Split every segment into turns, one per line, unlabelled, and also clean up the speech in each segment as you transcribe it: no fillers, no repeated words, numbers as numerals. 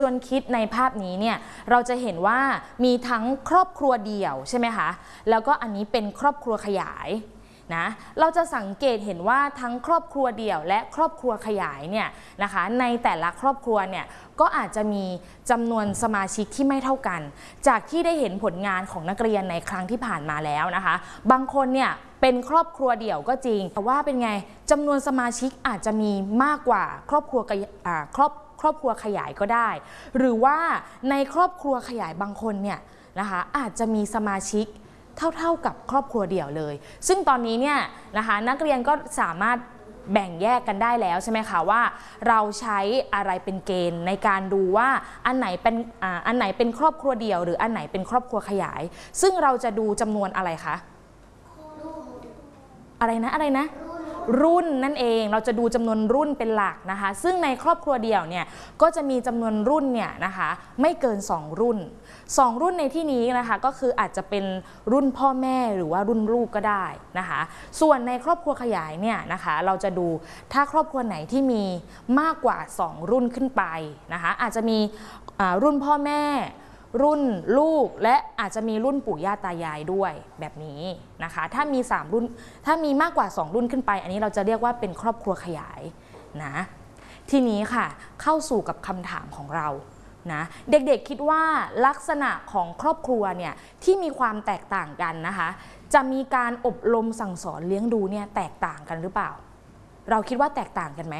ชวนคิดในภาพนี้เนี่ยเราจะเห็นว่ามีทั้งครอบครัวเดี่ยวใช่ไหมคะแล้วก็อันนี้เป็นครอบครัวขยายนะเราจะสังเกตเห็นว่าทั้งครอบครัวเดี่ยวและครอบครัวขยายเนี่ยนะคะในแต่ละครอบครัวเนี่ยก็อาจจะมีจำนวนสมาชิกที่ไม่เท่ากันจากที่ได้เห็นผลงานของนักเรียนในครั้งที่ผ่านมาแล้วนะคะบางคนเนี่ยเป็นครอบครัวเดี่ยวก็จริงแต่ว่าเป็นไงจำนวนสมาชิกอาจจะมีมากกว่าครอบครัวครอบครัวขยายก็ได้หรือว่าในครอบครัวขยายบางคนเนี่ยนะคะอาจจะมีสมาชิกเท่ากับครอบครัวเดี่ยวเลยซึ่งตอนนี้เนี่ยนะคะนักเรียนก็สามารถแบ่งแยกกันได้แล้วใช่ไหมคะว่าเราใช้อะไรเป็นเกณฑ์ในการดูว่าอันไหนเป็นครอบครัวเดี่ยวหรืออันไหนเป็นครอบครัวขยายซึ่งเราจะดูจำนวนอะไรคะอะไรนะรุ่นนั่นเองเราจะดูจำนวนรุ่นเป็นหลักนะคะซึ่งในครอบครัวเดี่ยวเนี่ยก็จะมีจำนวนรุ่นเนี่ยนะคะไม่เกิน2รุ่น2รุ่นในที่นี้นะคะก็คืออาจจะเป็นรุ่นพ่อแม่หรือว่ารุ่นลูกก็ได้นะคะส่วนในครอบครัวขยายเนี่ยนะคะเราจะดูถ้าครอบครัวไหนที่มีมากกว่า2รุ่นขึ้นไปนะคะอาจจะมีรุ่นพ่อแม่รุ่นลูกและอาจจะมีรุ่นปู่ย่าตายายด้วยแบบนี้นะคะถ้ามี3รุ่นถ้ามีมากกว่า2รุ่นขึ้นไปอันนี้เราจะเรียกว่าเป็นครอบครัวขยายนะทีนี้ค่ะเข้าสู่กับคำถามของเรานะเด็กๆคิดว่าลักษณะของครอบครัวเนี่ยที่มีความแตกต่างกันนะคะจะมีการอบรมสั่งสอนเลี้ยงดูเนี่ยแตกต่างกันหรือเปล่าเราคิดว่าแตกต่างกันไหม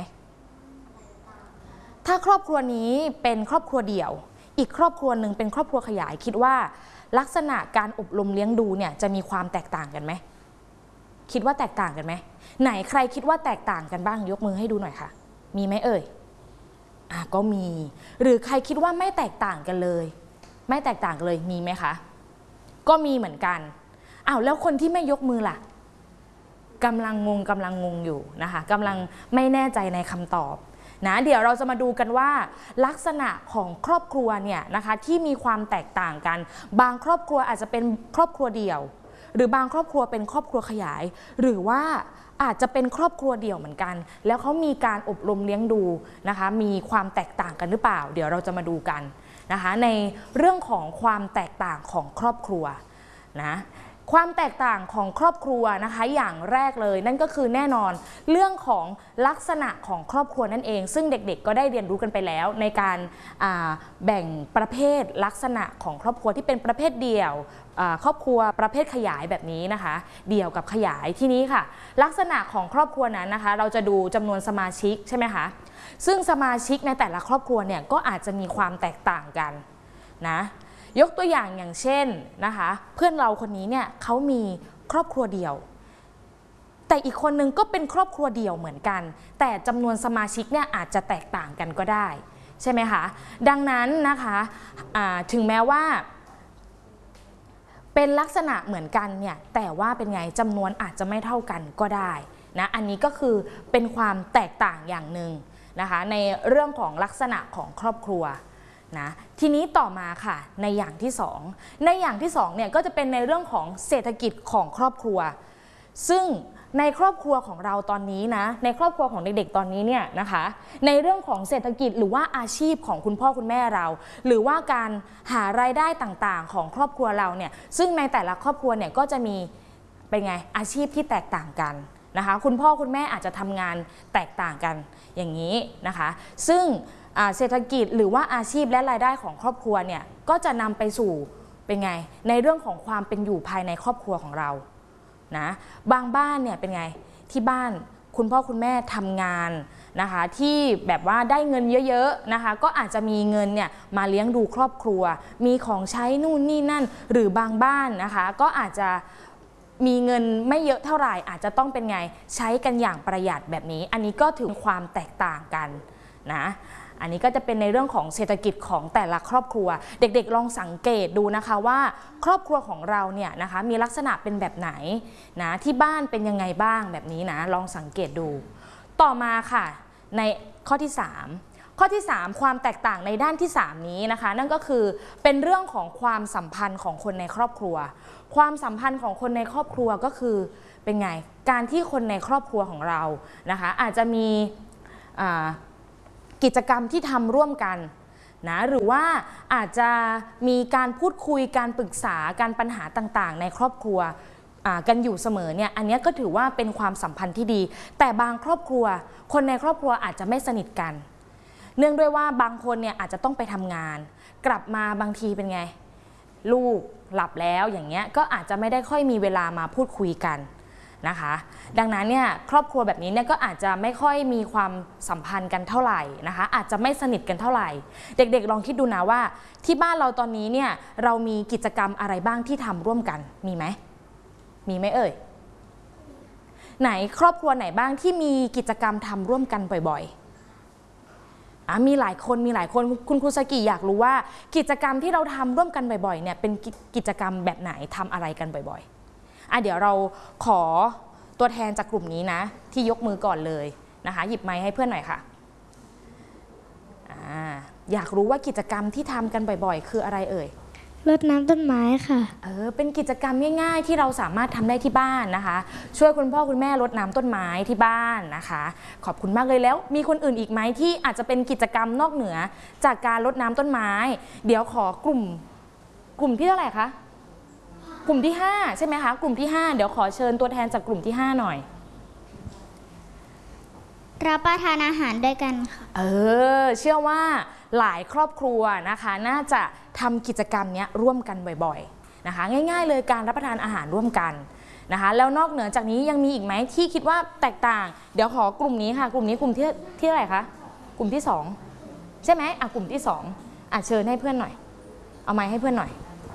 ถ้าครอบครัวนี้เป็นครอบครัวเดี่ยวอีกครอบครัวหนึ่งเป็นครอบครัวขยายคิดว่าลักษณะการอบรมเลี้ยงดูเนี่ยจะมีความแตกต่างกันไหมคิดว่าแตกต่างกันไหมไหนใครคิดว่าแตกต่างกันบ้างยกมือให้ดูหน่อยค่ะมีไหมเอ่ยก็มีหรือใครคิดว่าไม่แตกต่างกันเลยไม่แตกต่างกันเลยมีไหมคะก็มีเหมือนกันแล้วคนที่ไม่ยกมือล่ะกำลังงงอยู่นะคะกำลังไม่แน่ใจในคำตอบนะเดี๋ยวเราจะมาดูกันว่าลักษณะของครอบครัวเนี่ยนะคะที่มีความแตกต่างกันบางครอบครัวอาจจะเป็นครอบครัวเดี่ยวหรือบางครอบครัวเป็นครอบครัวขยายหรือว่าอาจจะเป็นครอบครัวเดี่ยวเหมือนกันแล้วเขามีการอบรมเลี้ยงดูนะคะมีความแตกต่างกันหรือเปล่าเดี๋ยวเราจะมาดูกันนะคะในเรื่องของความแตกต่างของครอบครัวนะความแตกต่างของครอบครัวนะคะอย่างแรกเลยนั่นก็คือแน่นอนเรื่องของลักษณะของครอบครัวนั่นเองซึ่งเด็กๆก็ได้เรียนรู้กันไปแล้วในการแบ่งประเภทลักษณะของครอบครัวที่เป็นประเภทเดี่ยวครอบครัวประเภทขยายแบบนี้นะคะเดี่ยวกับขยายที่นี้ค่ะลักษณะของครอบครัวนั้นนะคะเราจะดูจำนวนสมาชิกใช่ไหมคะซึ่งสมาชิกในแต่ละครอบครัวเนี่ยก็อาจจะมีความแตกต่างกันนะยกตัวอย่างเช่นนะคะเพื่อนเราคนนี้เนี่ยเขามีครอบครัวเดี่ยวแต่อีกคนนึงก็เป็นครอบครัวเดี่ยวเหมือนกันแต่จำนวนสมาชิกเนี่ยอาจจะแตกต่างกันก็ได้ใช่ไหมคะดังนั้นนะคะถึงแม้ว่าเป็นลักษณะเหมือนกันเนี่ยแต่ว่าเป็นไงจำนวนอาจจะไม่เท่ากันก็ได้นะอันนี้ก็คือเป็นความแตกต่างอย่างหนึ่งนะคะในเรื่องของลักษณะของครอบครัวนะทีนี้ต่อมาค่ะในอย่างที่2เนี่ยก็จะเป็นในเรื่องของเศรษฐกิจของครอบครัวซึ่งในครอบครัวของเราตอนนี้นะในครอบครัวของเด็กๆตอนนี้เนี่ยนะคะในเรื่องของเศรษฐกิจหรือว่าอาชีพของคุณพ่อคุณแม่เราหรือว่าการหารายได้ต่างๆของครอบครัวเราเนี่ยซึ่งในแต่ละครอบครัวเนี่ยก็จะมีเป็นไงอาชีพที่แตกต่างกันนะคะคุณพ่อคุณแม่อาจจะทำงานแตกต่างกันอย่างนี้นะคะซึ่งเศรษฐกิจหรือว่าอาชีพและรายได้ของครอบครัวเนี่ยก็จะนำไปสู่เป็นไงในเรื่องของความเป็นอยู่ภายในครอบครัวของเรานะบางบ้านเนี่ยเป็นไงที่บ้านคุณพ่อคุณแม่ทำงานนะคะที่แบบว่าได้เงินเยอะๆนะคะก็อาจจะมีเงินเนี่ยมาเลี้ยงดูครอบครัวมีของใช้นู่นนี่นั่นหรือบางบ้านนะคะก็อาจจะมีเงินไม่เยอะเท่าไหร่อาจจะต้องเป็นไงใช้กันอย่างประหยัดแบบนี้อันนี้ก็ถือความแตกต่างกันนะอันนี้ก็จะเป็นในเรื่องของเศรษฐกิจของแต่ละครอบครัวเด็กๆลองสังเกตดูนะคะว่าครอบครัวของเราเนี่ยนะคะมีลักษณะเป็นแบบไหนนะที่บ้านเป็นยังไงบ้างแบบนี้นะลองสังเกตดูต่อมาค่ะในข้อที่3ความแตกต่างในด้านที่3นี้นะคะนั่นก็คือเป็นเรื่องของความสัมพันธ์ของคนในครอบครัวความสัมพันธ์ของคนในครอบครัวก็คือเป็นไงการที่คนในครอบครัวของเรานะคะอาจจะมีกิจกรรมที่ทำร่วมกันนะหรือว่าอาจจะมีการพูดคุยการปรึกษาการปัญหาต่างๆในครอบครัวกันอยู่เสมอเนี่ยอันนี้ก็ถือว่าเป็นความสัมพันธ์ที่ดีแต่บางครอบครัวคนในครอบครัวอาจจะไม่สนิทกันเนื่องด้วยว่าบางคนเนี่ยอาจจะต้องไปทำงานกลับมาบางทีเป็นไงลูกหลับแล้วอย่างเงี้ยก็อาจจะไม่ได้ค่อยมีเวลามาพูดคุยกันนะคะดังนั้นเนี่ยครอบครัวแบบนี้เนี่ยก็อาจจะไม่ค่อยมีความสัมพันธ์กันเท่าไหร่นะคะอาจจะไม่สนิทกันเท่าไหร่เด็กๆลองคิดดูนะว่าที่บ้านเราตอนนี้เนี่ยเรามีกิจกรรมอะไรบ้างที่ทำร่วมกันมีไหมเอ่ยไหนครอบครัวไหนบ้างที่มีกิจกรรมทำร่วมกันบ่อยๆมีหลายคนคุณครูสกิอยากรู้ว่ากิจกรรมที่เราทำร่วมกันบ่อยๆเนี่ยเป็นกิจกรรมแบบไหนทำอะไรกันบ่อยๆเดี๋ยวเราขอตัวแทนจากกลุ่มนี้นะที่ยกมือก่อนเลยนะคะหยิบไมค์ให้เพื่อนหน่อยค่ะอยากรู้ว่ากิจกรรมที่ทำกันบ่อยๆคืออะไรเอ่ย
รดน้ำต้นไม้ค่ะ
เป็นกิจกรรมง่ายๆที่เราสามารถทำได้ที่บ้านนะคะช่วยคุณพ่อคุณแม่รดน้ำต้นไม้ที่บ้านนะคะขอบคุณมากเลยแล้วมีคนอื่นอีกไหมที่อาจจะเป็นกิจกรรมนอกเหนือจากการรดน้ำต้นไม้เดี๋ยวขอกลุ่มที่เท่าไหร่คะกลุ่มที่5ใช่ไหมคะกลุ่มที่5เดี๋ยวขอเชิญตัวแทนจากกลุ่มที่5หน่อย
รับประทานอาหารด้วยกันค่ะ
เชื่อว่าหลายครอบครัวนะคะน่าจะทำกิจกรรมนี้ร่วมกันบ่อยๆนะคะง่ายๆเลยการรับประทานอาหารร่วมกันนะคะแล้วนอกเหนือจากนี้ยังมีอีกไหมที่คิดว่าแตกต่างเดี๋ยวขอกลุ่มนี้ค่ะกลุ่มนี้กลุ่มที่เท่าไหร่คะกลุ่มที่2ใช่ไหมกลุ่มที่2เชิญให้เพื่อนหน่อยเอาไมค์ให้เพื่อนหน่อย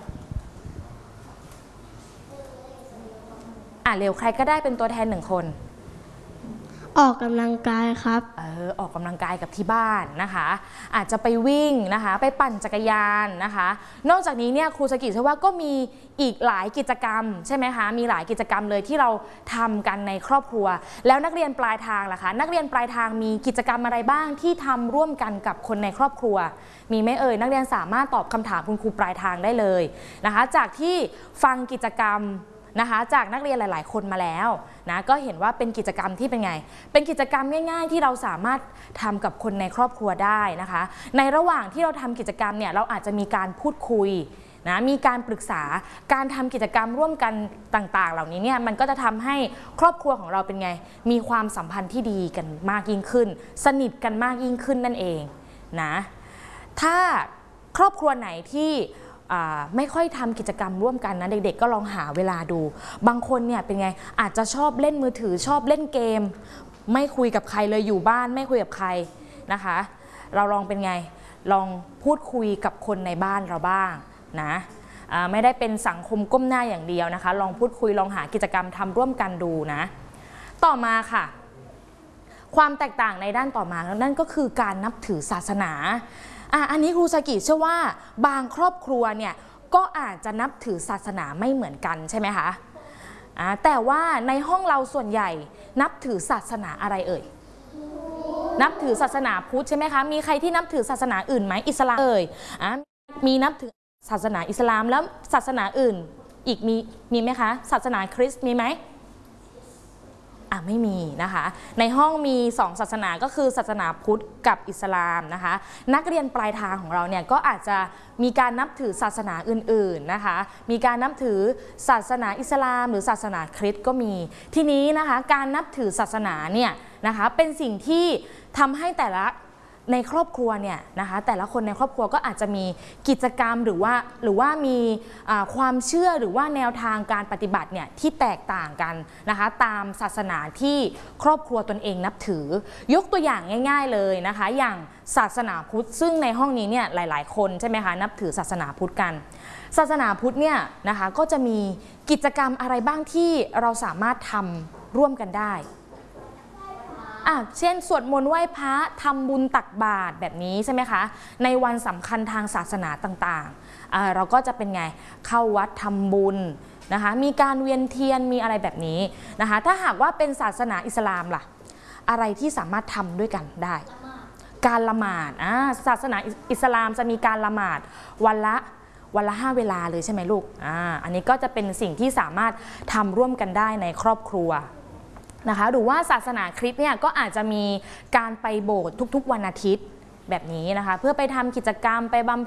เร็วใครก็ได้เป็นตัวแทน1 คน
ออกกำลังกายครับ
ออกกำลังกายกับที่บ้านนะคะอาจจะไปวิ่งนะคะไปปั่นจักรยานนะคะนอกจากนี้เนี่ยครูสกิเชื่อว่าก็มีอีกหลายกิจกรรมใช่ไหมคะมีหลายกิจกรรมเลยที่เราทำกันในครอบครัวแล้วนักเรียนปลายทางล่ะคะนักเรียนปลายทางมีกิจกรรมอะไรบ้างที่ทำร่วมกันกับคนในครอบครัวมีไหมนักเรียนสามารถตอบคำถามคุณครูปลายทางได้เลยนะคะจากที่ฟังกิจกรรมนะคะจากนักเรียนหลายๆคนมาแล้วนะก็เห็นว่าเป็นกิจกรรมที่เป็นไงเป็นกิจกรรมง่ายๆที่เราสามารถทำกับคนในครอบครัวได้นะคะในระหว่างที่เราทำกิจกรรมเนี่ยเราอาจจะมีการพูดคุยนะมีการปรึกษาการทำกิจกรรมร่วมกันต่างๆเหล่านี้เนี่ยมันก็จะทำให้ครอบครัวของเราเป็นไงมีความสัมพันธ์ที่ดีกันมากยิ่งขึ้นสนิทกันมากยิ่งขึ้นนั่นเองนะถ้าครอบครัวไหนที่ไม่ค่อยทำกิจกรรมร่วมกันนะเด็กๆก็ลองหาเวลาดูบางคนเนี่ยเป็นไงอาจจะชอบเล่นมือถือชอบเล่นเกมไม่คุยกับใครเลยอยู่บ้านไม่คุยกับใครนะคะเราลองเป็นไงลองพูดคุยกับคนในบ้านเราบ้างนะไม่ได้เป็นสังคมก้มหน้าอย่างเดียวนะคะลองพูดคุยลองหากิจกรรมทำร่วมกันดูนะต่อมาค่ะความแตกต่างในด้านต่อมานั่นก็คือการนับถือศาสนาอันนี้ครูสกิเชื่อว่าบางครอบครัวเนี่ยก็อาจจะนับถือศาสนาไม่เหมือนกันใช่ไหมคะแต่ว่าในห้องเราส่วนใหญ่นับถือศาสนาอะไรเอ่ยนับถือศาสนาพุทธใช่ไหมคะมีใครที่นับถือศาสนาอื่นไหมอิสลามมีนับถือศาสนาอิสลามแล้วศาสนาอื่นอีกมีไหมคะศาสนาคริสต์มีไหมไม่มีนะคะในห้องมี2ศาสนาก็คือศาสนาพุทธกับอิสลามนะคะนักเรียนปลายทางของเราเนี่ยก็อาจจะมีการนับถือศาสนาอื่นๆนะคะมีการนับถือศาสนาอิสลามหรือศาสนาคริสต์ก็มีทีนี้นะคะการนับถือศาสนาเนี่ยนะคะเป็นสิ่งที่ทำให้แต่ละในครอบครัวเนี่ยนะคะแต่ละคนในครอบครัวก็อาจจะมีกิจกรรมหรือว่ามีความเชื่อหรือว่าแนวทางการปฏิบัติเนี่ยที่แตกต่างกันนะคะตามศาสนาที่ครอบครัวตนเองนับถือยกตัวอย่างง่ายๆเลยนะคะอย่างศาสนาพุทธซึ่งในห้องนี้เนี่ยหลายๆคนใช่ไหมคะนับถือศาสนาพุทธกันศาสนาพุทธเนี่ยนะคะก็จะมีกิจกรรมอะไรบ้างที่เราสามารถทำร่วมกันได้เช่นสวดมนต์ไหว้พระทำบุญตักบาตรแบบนี้ใช่ไหมคะในวันสำคัญทางศาสนาต่างๆเราก็จะเป็นไงเข้าวัดทำบุญนะคะมีการเวียนเทียนมีอะไรแบบนี้นะคะถ้าหากว่าเป็นศาสนาอิสลามล่ะอะไรที่สามารถทำด้วยกันได้การละหมาดศาสนาอิสลามจะมีการละหมาดวันละ5 เวลาเลยใช่ไหมลูกอันนี้ก็จะเป็นสิ่งที่สามารถทำร่วมกันได้ในครอบครัวนะคะหรือว่าศาสนาคริสต์เนี่ยก็อาจจะมีการไปโบสถ์ทุกๆวันอาทิตย์แบบนี้นะคะ เพื่อไปทำกิจกรรมไปบำ